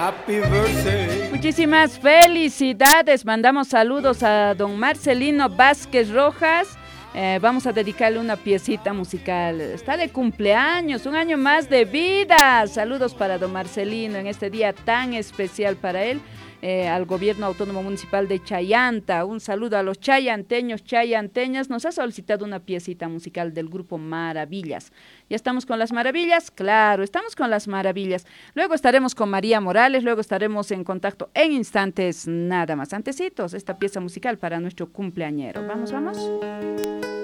Happy birthday. Muchísimas felicidades. Mandamos saludos a don Marcelino Vázquez Rojas. Vamos a dedicarle una piecita musical. Está de cumpleaños, un año más de vida. Saludos para don Marcelino en este día tan especial para él. Al Gobierno Autónomo Municipal de Chayanta. Un saludo a los chayanteños, chayanteñas. Nos ha solicitado una piecita musical del grupo Maravillas. ¿Ya estamos con las Maravillas? Claro, estamos con las Maravillas. Luego estaremos con María Morales, luego estaremos en contacto en instantes nada más. Antecitos, esta pieza musical para nuestro cumpleañero. Vamos, vamos.